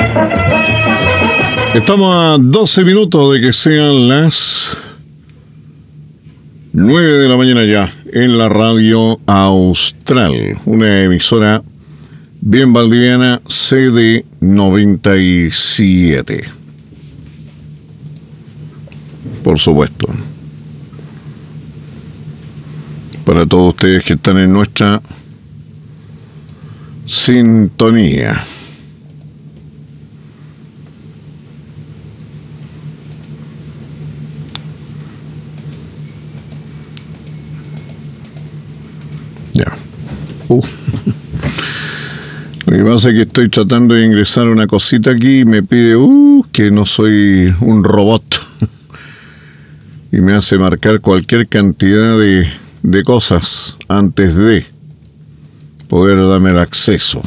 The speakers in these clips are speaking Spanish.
Estamos a 12 minutos de que sean las 9 de la mañana ya en la Radio Austral, una emisora bien valdiviana, CD 97. Por supuesto. Para todos ustedes que están en nuestra sintonía. Ya. Lo que pasa es que estoy tratando de ingresar una cosita aquí y me pide que no soy un robot. Y me hace marcar cualquier cantidad de cosas antes de poder darme el acceso.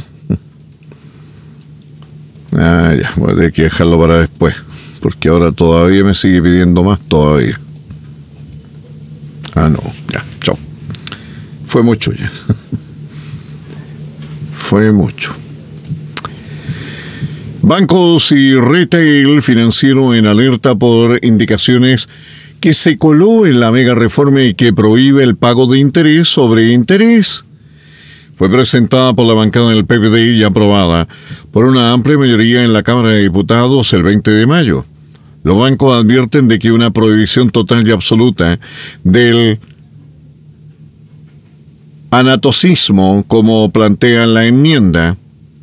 Ya, voy a tener que dejarlo para después, porque ahora todavía me sigue pidiendo más todavía. No, ya, chao. Fue mucho ya. Fue mucho. Bancos y retail financiero en alerta por indicaciones que se coló en la mega reforma y que prohíbe el pago de interés sobre interés. Fue presentada por la bancada del PPD y aprobada por una amplia mayoría en la Cámara de Diputados el 20 de mayo. Los bancos advierten de que una prohibición total y absoluta del anatocismo, como plantea la enmienda,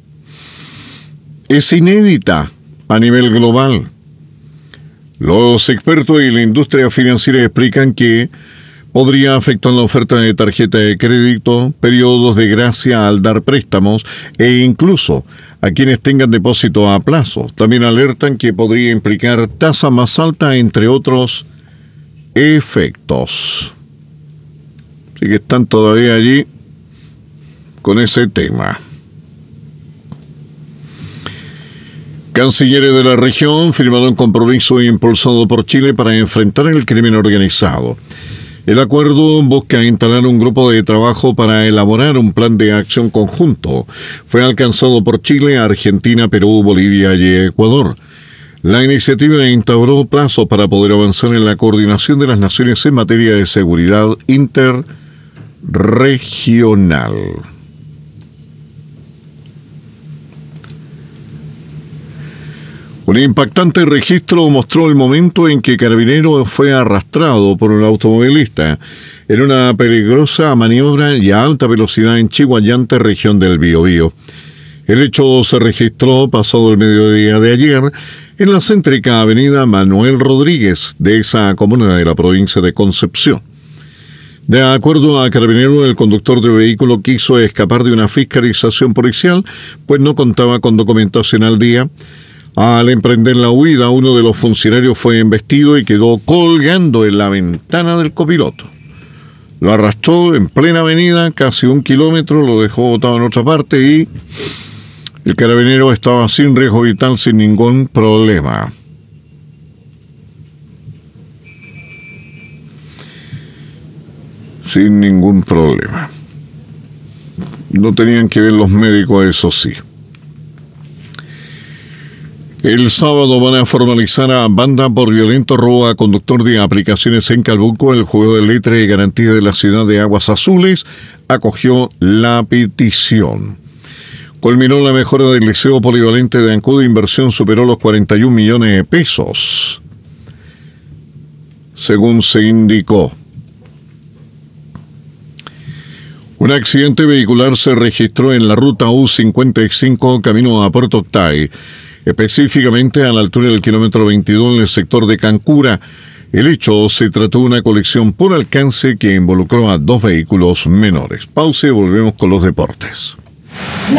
es inédita a nivel global. Los expertos y la industria financiera explican que podría afectar la oferta de tarjeta de crédito, periodos de gracia al dar préstamos e incluso a quienes tengan depósito a plazo. También alertan que podría implicar tasa más alta, entre otros efectos. Así que están todavía allí con ese tema. Cancilleres de la región firmaron un compromiso impulsado por Chile para enfrentar el crimen organizado. El acuerdo busca instalar un grupo de trabajo para elaborar un plan de acción conjunto. Fue alcanzado por Chile, Argentina, Perú, Bolivia y Ecuador. La iniciativa instauró plazos para poder avanzar en la coordinación de las naciones en materia de seguridad interregional. Un impactante registro mostró el momento en que Carabinero fue arrastrado por un automovilista en una peligrosa maniobra y a alta velocidad en Chiguayante, región del Biobío. El hecho se registró pasado el mediodía de ayer en la céntrica avenida Manuel Rodríguez de esa comuna de la provincia de Concepción. De acuerdo a Carabinero, el conductor del vehículo quiso escapar de una fiscalización policial, pues no contaba con documentación al día. Al emprender la huida, uno de los funcionarios fue embestido y quedó colgando en la ventana del copiloto. Lo arrastró en plena avenida, casi 1 kilómetro, lo dejó botado en otra parte y el carabinero estaba sin riesgo vital, sin ningún problema. Sin ningún problema. No tenían que ver los médicos, eso sí. El sábado van a formalizar a banda por violento robo a conductor de aplicaciones en Calbuco. El juego de letra y garantía de la ciudad de Aguas Azules acogió la petición. Culminó la mejora del liceo polivalente de Ancud. Inversión superó los 41 millones de pesos, según se indicó. Un accidente vehicular se registró en la ruta U55 camino a Puerto Octay, específicamente a la altura del kilómetro 22 en el sector de Cancura. El hecho se trató de una colisión por alcance que involucró a 2 vehículos menores. Pausa y volvemos con los deportes.